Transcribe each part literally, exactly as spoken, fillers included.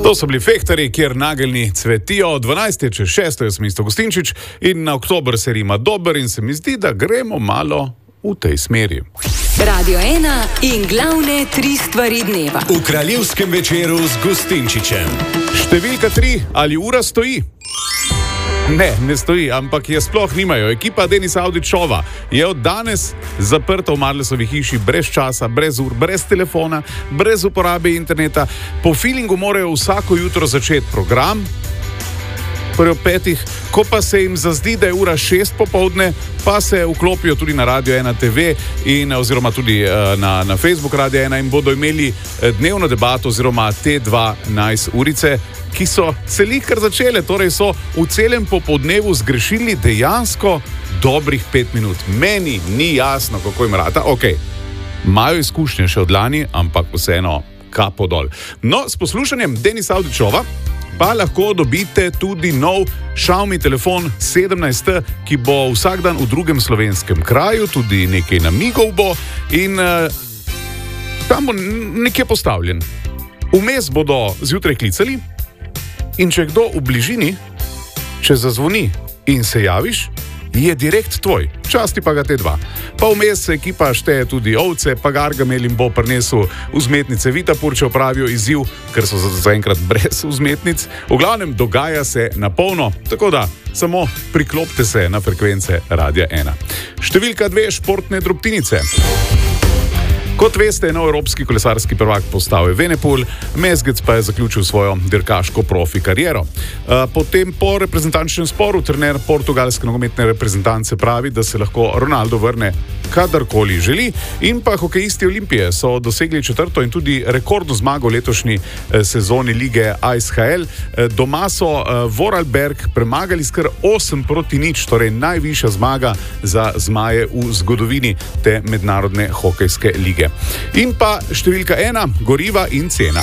To so bili Fehtarji, kjer nageljni cvetijo. dvanajst je čez šesto, jaz sem Isto Gostinčič in na oktober se rima dober in se mi zdi, da gremo malo v tej smeri. Radio ena in glavne tri stvari dneva. V kraljevskem večeru z Gostinčičem. Številka tri, ali ura stoji? Ne, ne stoji, ampak je sploh nimajo. Ekipa Denisa Avdićova je od danes zaprta v Marlesovi hiši brez časa, brez ur, brez telefona, brez uporabe interneta. Po feelingu morajo vsako jutro začeti program, prvi ob petih, ko pa se jim zazdi, da je ura šest popoldne, pa se vklopijo tudi na Radio ena te ve in oziroma tudi uh, na, na Facebook Radio ena in bodo imeli dnevno debato oziroma te dvanajst urice, ki so celikar začele, torej so v celem popoldnevu zgrešili dejansko dobrih pet minut. Meni ni jasno, kako jim rata. Ok, imajo izkušnje še od lani, ampak vseeno kapo dol. No, s poslušanjem Denisa Avdićova pa lahko dobite tudi nov Xiaomi telefon sedemnajst T, ki bo vsak dan v drugem slovenskem kraju, tudi nekaj namigov bo in uh, tam bo nekje postavljen. Vmes bodo zjutraj klicali in če kdo v bližini, če zazvoni in se javiš, je direkt tvoj, časti pa ga te dva. Pa vmes ekipa šteje tudi ovce, pa Gargamel jim bo prinesel vzmetnice. Vitapur, če opravijo izziv, ker so zaenkrat brez vzmetnic. V glavnem dogaja se na polno, tako da samo priklopite se na frekvence Radia ena. Številka dve, športne drobtinice. Kot veste, je nov evropski kolesarski prvak postal Evenepoel, Mezgec pa je zaključil svojo dirkaško profi kariero. Potem po reprezentančnem sporu trener portugalske nogometne reprezentance pravi, da se lahko Ronaldo vrne kadarkoli želi in pa hokejisti Olimpije so dosegli četrto in tudi rekordno zmago v letošnji sezoni lige A S H L. Doma so Vorarlberg premagali skar osem proti nič, torej najvišja zmaga za zmaje v zgodovini te mednarodne hokejske lige. In pa številka ena, goriva in cena.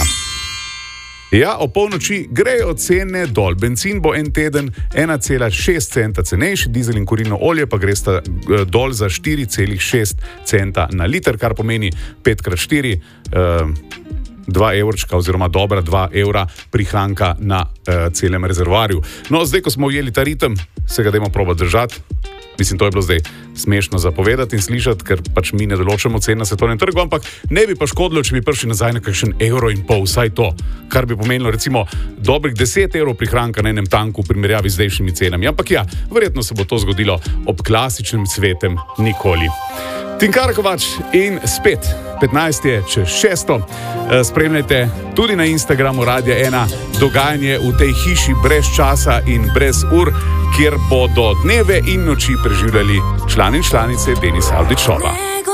Ja, o polnoči grejo cene dol. Bencin bo en teden ena cela šest centa cenejši, dizel in kurilno olje pa gresta dol za štiri cela šest centa na liter, kar pomeni pet krat štiri, dva evrčka oziroma dobra dva evra prihranka na uh, celem rezervoarju. No, zdaj, ko smo ujeli ta ritem, se ga dajmo probati držati. Mislim, to je bilo zdaj smešno zapovedati in slišati, ker pač mi ne določamo cen na svetovnem trgu, ampak ne bi pa škodilo, če bi prišli nazaj na kakšen evro in pol, vsaj to, kar bi pomenilo recimo dobrih deset evrov prihranka na enem tanku v primerjavi z zdajšnjimi cenami. Ampak ja, verjetno se bo to zgodilo ob klasičnem cvetem nikoli. Tinkar Kovač in spet petnajst je čez šesto. Spremljajte tudi na Instagramu Radia ena dogajanje v tej hiši brez časa in brez ur, kjer bodo dneve in noči preživljali člani in članice Denisa Avdićova.